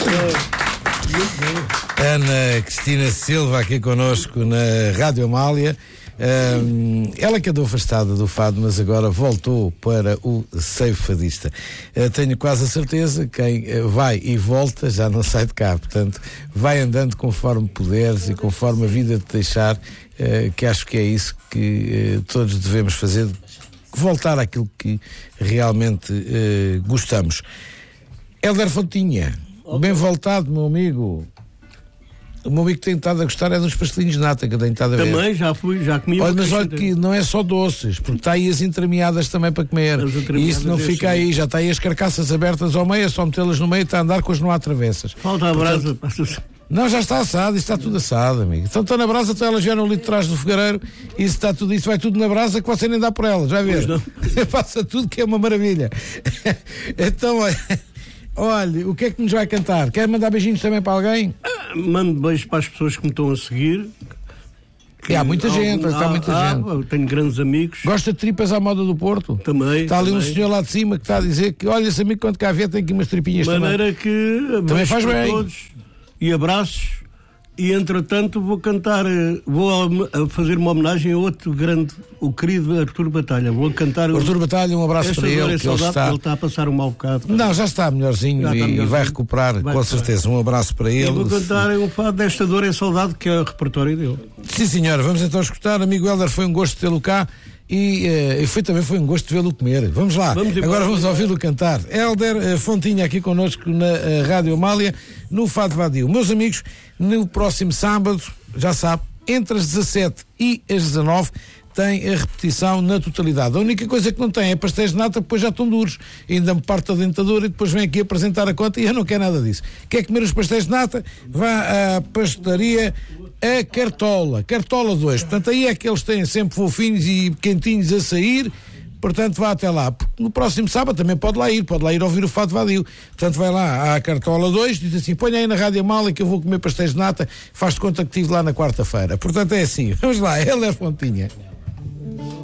Ana Cristina Silva aqui connosco na Rádio Amália. Ela que andou afastada do fado, mas agora voltou para o seio fadista. Tenho quase a certeza que quem vai e volta já não sai de cá, portanto vai andando conforme puderes e conforme a vida te deixar, que acho que é isso que todos devemos fazer, voltar àquilo que realmente gostamos. Hélder Fontinha, bem voltado, meu amigo. O meu amigo que tem estado a gostar é dos pastelinhos de nata, que tem estado a ver. Também, já comi. Olha, mas olha que não é só doces, porque está aí as entremeadas também para comer. E isso não fica aí, já está aí as carcaças abertas ao meio, é só metê-las no meio e está a andar com as não há travessas. Falta a brasa. Não, já está assado, isso está tudo assado, amigo. Então estão na brasa, então elas vieram ali de trás do fogareiro, e isso está tudo, isso vai tudo na brasa que você nem dá por elas, vai ver. Passa tudo que é uma maravilha. Então, olha, o que é que nos vai cantar? Quer mandar beijinhos também para alguém? Mando beijos para as pessoas que me estão a seguir. Há muita gente, está muita gente. Eu tenho grandes amigos. Gosta de tripas à moda do Porto? Também. Está ali também. um senhor lá de cima que está a dizer que, olha, esse amigo quando cá vier tem aqui umas tripinhas de maneira também. Que também faz bem. Todos, e abraços. E entretanto vou cantar, vou fazer uma homenagem a outro grande, o querido Artur Batalha. Vou cantar. Artur Batalha, um abraço para ele. Que ele está a passar um mau bocado. Não, já está melhorzinho, e vai recuperar, com certeza. Um abraço para ele. E vou cantar um fado desta dor é saudade, que é o repertório dele. Sim, senhora, vamos então escutar. Amigo Hélder, foi um gosto tê-lo cá. E também foi um gosto de vê-lo comer. Vamos lá, agora vamos ouvi-lo cantar. Hélder Fontinha aqui connosco na Rádio Amália, no Fado Vadio. Meus amigos, no próximo sábado, já sabe, entre as 17 e as 19 tem a repetição na totalidade. A única coisa que não tem é pastéis de nata, depois já estão duros. Ainda me parte a dentadura e depois vem aqui apresentar a conta e eu não quero nada disso. Quer comer os pastéis de nata? Vá à pastelaria A Cartola 2. Portanto, aí é que eles têm sempre fofinhos e quentinhos a sair. Portanto, vá até lá. No próximo sábado também pode lá ir ouvir o Fado Vadio. Portanto, vai lá à Cartola 2, diz assim, põe aí na Rádio Amália que eu vou comer pastéis de nata, faz de conta que estive lá na quarta-feira. Portanto, é assim. Vamos lá, Hélder Fontinha.